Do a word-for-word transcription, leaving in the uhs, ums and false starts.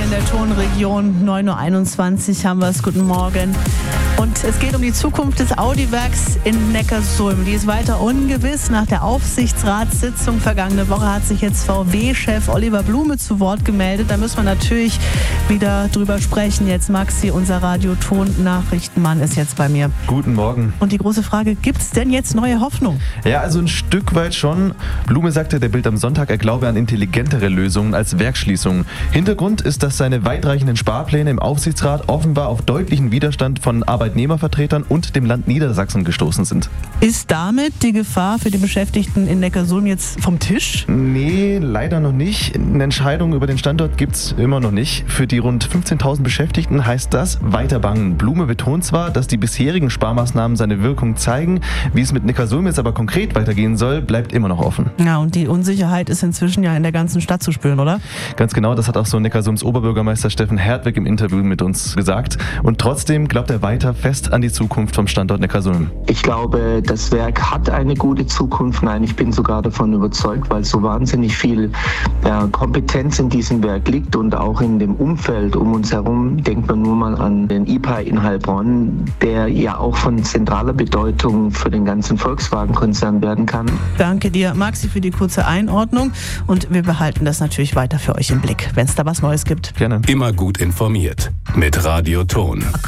in der Tonregion. neun Uhr einundzwanzig haben wir es. Guten Morgen. Und es geht um die Zukunft des Audi-Werks in Neckarsulm. Die ist weiter ungewiss. Nach der Aufsichtsratssitzung vergangene Woche hat sich jetzt V W-Chef Oliver Blume zu Wort gemeldet. Da müssen wir natürlich wieder drüber sprechen. Jetzt Maxi, unser Radioton-Nachrichtenmann, ist jetzt bei mir. Guten Morgen. Und die große Frage, gibt es denn jetzt neue Hoffnung? Ja, also ein Stück weit schon. Blume sagte der Bild am Sonntag, er glaube an intelligentere Lösungen als Werksschließungen. Hintergrund ist, dass seine weitreichenden Sparpläne im Aufsichtsrat offenbar auf deutlichen Widerstand von Arbeitnehmervertretern und dem Land Niedersachsen gestoßen sind. Ist damit die Gefahr für die Beschäftigten in Neckarsulm jetzt vom Tisch? Nee, leider noch nicht. Eine Entscheidung über den Standort gibt es immer noch nicht. Für die rund fünfzehntausend Beschäftigten heißt das weiter bangen. Blume betont zwar, dass die bisherigen Sparmaßnahmen seine Wirkung zeigen. Wie es mit Neckarsulm jetzt aber konkret weitergehen soll, bleibt immer noch offen. Ja, und die Unsicherheit ist inzwischen ja in der ganzen Stadt zu spüren, oder? Ganz genau, das hat auch so Neckarsulms Oberbürgermeister Steffen Hertwig im Interview mit uns gesagt. Und trotzdem glaubt er weiter fest an die Zukunft vom Standort Neckarsulm. Ich glaube, das Werk hat eine gute Zukunft. Nein, ich bin sogar davon überzeugt, weil so wahnsinnig viel ja, Kompetenz in diesem Werk liegt und auch in dem Umfeld um uns herum. Denkt man nur mal an den I P A in Heilbronn, der ja auch von zentraler Bedeutung für den ganzen Volkswagen-Konzern werden kann. Danke dir, Maxi, für die kurze Einordnung. Und wir behalten das natürlich weiter für euch im Blick, wenn es da was Neues gibt. Gerne. Immer gut informiert mit Radioton.